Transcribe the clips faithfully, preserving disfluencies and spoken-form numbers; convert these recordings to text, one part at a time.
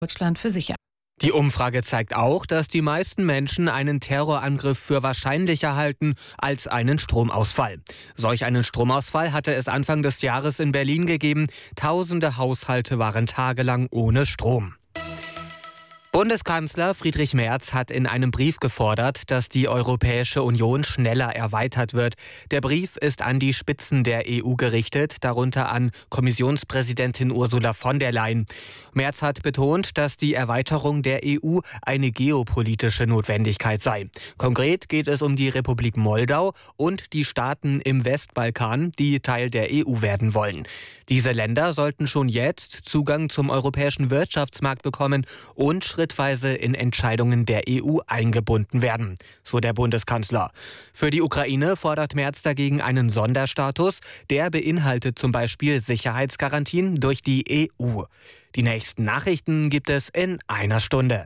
Deutschland für sicher. Die Umfrage zeigt auch, dass die meisten Menschen einen Terrorangriff für wahrscheinlicher halten als einen Stromausfall. Solch einen Stromausfall hatte es Anfang des Jahres in Berlin gegeben. Tausende Haushalte waren tagelang ohne Strom. Bundeskanzler Friedrich Merz hat in einem Brief gefordert, dass die Europäische Union schneller erweitert wird. Der Brief ist an die Spitzen der E U gerichtet, darunter an Kommissionspräsidentin Ursula von der Leyen. Merz hat betont, dass die Erweiterung der E U eine geopolitische Notwendigkeit sei. Konkret geht es um die Republik Moldau und die Staaten im Westbalkan, die Teil der E U werden wollen. Diese Länder sollten schon jetzt Zugang zum europäischen Wirtschaftsmarkt bekommen und schrittweise in Entscheidungen der E U eingebunden werden, so der Bundeskanzler. Für die Ukraine fordert Merz dagegen einen Sonderstatus. Der beinhaltet zum Beispiel Sicherheitsgarantien durch die E U. Die nächsten Nachrichten gibt es in einer Stunde.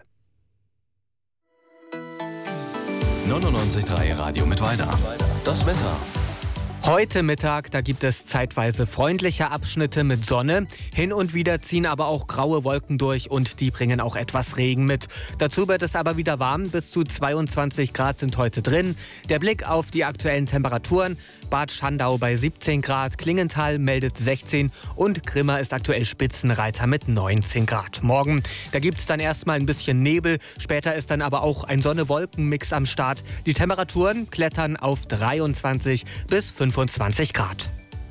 neunundneunzig Komma drei Radio Mittweida. Das Wetter. Heute Mittag, da gibt es zeitweise freundliche Abschnitte mit Sonne. Hin und wieder ziehen aber auch graue Wolken durch und die bringen auch etwas Regen mit. Dazu wird es aber wieder warm, bis zu zweiundzwanzig Grad sind heute drin. Der Blick auf die aktuellen Temperaturen: Bad Schandau bei siebzehn Grad, Klingenthal meldet sechzehn und Grimma ist aktuell Spitzenreiter mit neunzehn Grad. Morgen, da gibt es dann erstmal ein bisschen Nebel, später ist dann aber auch ein Sonne-Wolken-Mix am Start. Die Temperaturen klettern auf dreiundzwanzig bis fünfundzwanzig Grad.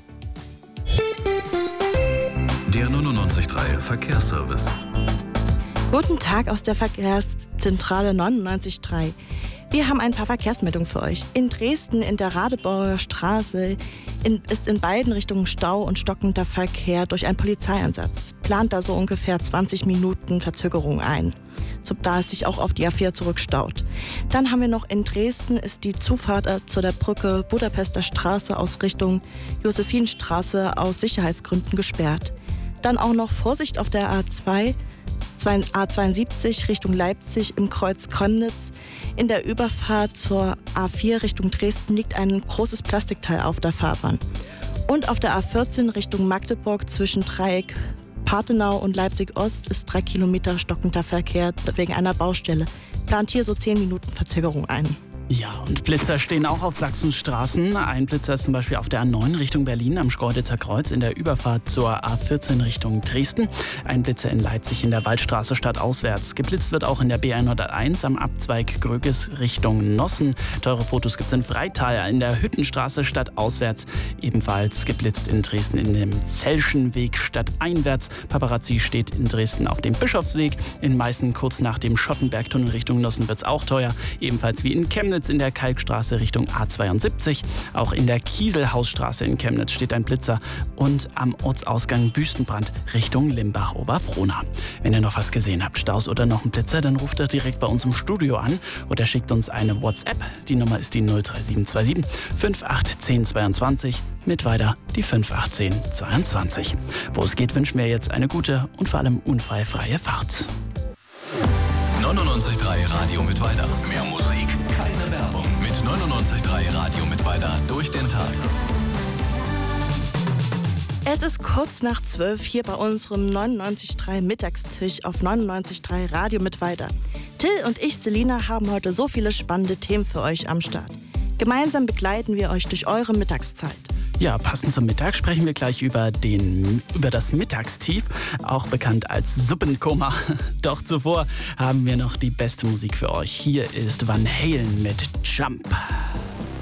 Der neunundneunzig Komma drei Verkehrsservice. Guten Tag aus der Verkehrszentrale neunundneunzig Komma drei. Wir haben ein paar Verkehrsmeldungen für euch. In Dresden in der Radebauer Straße in, ist in beiden Richtungen Stau und stockender Verkehr durch einen Polizeieinsatz. Plant da so ungefähr zwanzig Minuten Verzögerung ein, so, da es sich auch auf die A vier zurückstaut. Dann haben wir noch in Dresden ist die Zufahrt äh, zu der Brücke Budapester Straße aus Richtung Josephinstraße aus Sicherheitsgründen gesperrt. Dann auch noch Vorsicht auf der A zwei, A zweiundsiebzig Richtung Leipzig im Kreuz Konnitz. In der Überfahrt zur A vier Richtung Dresden liegt ein großes Plastikteil auf der Fahrbahn. Und auf der A vierzehn Richtung Magdeburg zwischen Dreieck Partenau und Leipzig-Ost ist drei Kilometer stockender Verkehr wegen einer Baustelle. Plant hier so zehn Minuten Verzögerung ein. Ja, und Blitzer stehen auch auf Sachsenstraßen. Ein Blitzer ist zum Beispiel auf der A neun Richtung Berlin am Schkeuditzer Kreuz in der Überfahrt zur A vierzehn Richtung Dresden. Ein Blitzer in Leipzig in der Waldstraße stadtauswärts. Geblitzt wird auch in der B hunderteins am Abzweig Gröges Richtung Nossen. Teure Fotos gibt es in Freital in der Hüttenstraße stadtauswärts. Ebenfalls geblitzt in Dresden in dem Zelschenweg stadteinwärts. Paparazzi steht in Dresden auf dem Bischofsweg. In Meißen kurz nach dem Schottenbergtunnel Richtung Nossen wird es auch teuer. Ebenfalls wie in Chemnitz in der Kalkstraße Richtung A zweiundsiebzig. Auch in der Kieselhausstraße in Chemnitz steht ein Blitzer und am Ortsausgang Wüstenbrand Richtung Limbach-Oberfrohna. Wenn ihr noch was gesehen habt, Staus oder noch einen Blitzer, dann ruft er direkt bei uns im Studio an oder schickt uns eine WhatsApp. Die Nummer ist die null drei sieben zwei sieben fünf acht eins null zweiundzwanzig. Mit weiter die fünf acht eins null zweiundzwanzig. Wo es geht, wünschen wir jetzt eine gute und vor allem unfallfreie Fahrt. neunundneunzig Komma drei Radio Mittweida. Mehr Musik, keine Werbung. Mit neunundneunzig Komma drei Radio Mittweida durch den Tag. Es ist kurz nach zwölf hier bei unserem neunundneunzig Komma drei Mittagstisch auf neunundneunzig Komma drei Radio Mittweida. Till und ich, Selina, haben heute so viele spannende Themen für euch am Start. Gemeinsam begleiten wir euch durch eure Mittagszeit. Ja, passend zum Mittag sprechen wir gleich über, den, über das Mittagstief, auch bekannt als Suppenkoma. Doch zuvor haben wir noch die beste Musik für euch. Hier ist Van Halen mit Jump.